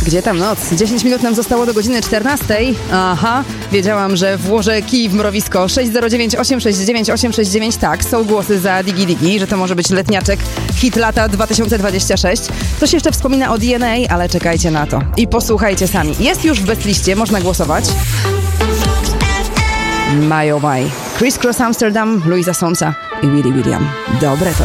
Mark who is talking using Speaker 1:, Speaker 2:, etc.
Speaker 1: Gdzie tam noc? 10 minut nam zostało do godziny 14. Aha, wiedziałam, że włożę kij w mrowisko. 609 869 869. Tak, są głosy za Digi Digi, że to może być letniaczek, hit lata 2026. Coś jeszcze wspomina o DNA, ale czekajcie na to. I posłuchajcie sami. Jest już w bestliście, można głosować. My oh my. Criss Cross Amsterdam, Luisa Sonsa i Willy William. Dobre to